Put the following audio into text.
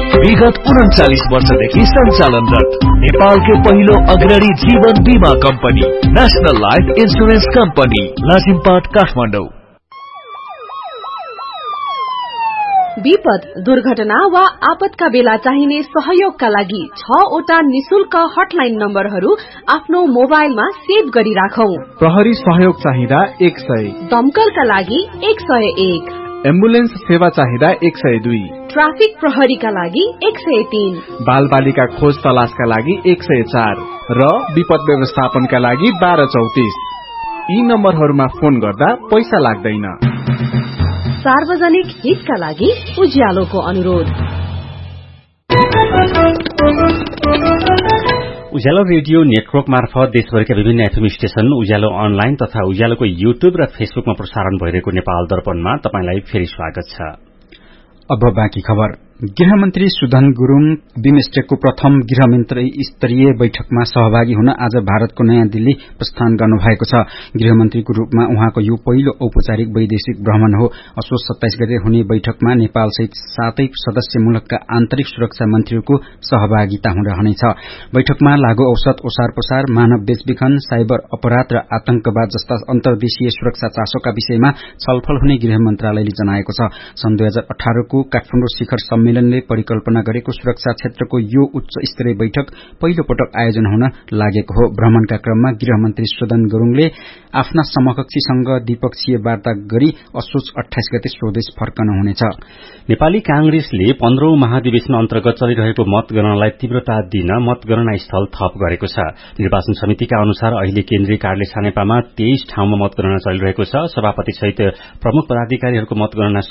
विगत 39 वर्षदेखि सञ्चालनरत नेपालकै पहिलो अग्रणी जीवन बीमा company national life insurance company Lazimpat Kathmandu. विपद, दुर्घटना वा आपतका बेला चाहिने सहयोगका लागि 6 वटा निशुल्क हटलाइन नम्बरहरू आफ्नो मोबाइलमा सेभ गरी राखौं। प्रहरी सहयोग चाहिँदा 100, दमकलका लागि 101, एम्बुलेन्स सेवा चाहिँदा 102, ट्राफिक प्रहरीका लागि 103, बाल बालिका खोज तलासका लागि 104 र विपद व्यवस्थापनका लागि 1234। यी नम्बरहरूमा फोन गर्दा पैसा लाग्दैन। सार्वजनिक हितका लागि उज्यालोको अनुरोध। उज्यालो रेडियो नेटवर्क मार्फत देशभरिका विभिन्न एफएम स्टेशन, उज्यालो अनलाइन तथा उज्यालोको युट्युब र फेसबुकमा प्रसारण भइरहेको नेपाल दर्पणमा तपाईंलाई फेरि स्वागत छ। अब बाँकी खबर। गृहमन्त्री सुदन गुरूङ बिमस्टेकको प्रथम गृहमन्त्री स्तरीय बैठकमा सहभागी हुन आज भारतको नयाँ दिल्ली प्रस्थान गर्नुभएको छ। गृहमन्त्रीको रूपमा उहाँको यो पहिलो औपचारिक वैदेशिक भ्रमण हो। असोज 27 गते हुने बैठकमा नेपालसहित 7 सदस्य मुलुकका आन्तरिक सुरक्षा मन्त्रीहरूको सहभागिता रहनेछ। बैठकमा लागू औषध, ओसार पसार, मानव बेचबिखन, साइबर अपराध र आतंकवाद जस्ता अन्तर्देशीय सुरक्षा चासोका विषयमा छलफल हुने गृह मन्त्रालयले जनाएको छ। सन् 2018 को काठमाडौँ शिखर सम्मेलनले परिकल्पना गरेको सुरक्षा क्षेत्रको यो उच्च स्तरीय बैठक पहिलो पटक आयोजना हुन लागेको हो। भ्रमणका क्रममा गृहमन्त्री सुदन गुरूङले आफ्ना समकक्षीसँग द्विपक्षीय वार्ता गरी असोज 28 गते स्वदेश फर्कन हुनेछ। नेपाली कांग्रेसले 15औं महाधिवेशन अन्तर्गत चलिरहेको मतगणनालाई तीव्रता दिन मतगणना स्थल थप गरेको छ। निर्वाचन समितिका अनुसार अहिले केन्द्रीय कार्यालय सानेपामा 23 ठाउँमा मतगणना चलिरहेको छ। सभापति सहित प्रमुख पदाधिकारीहरूको मतगणना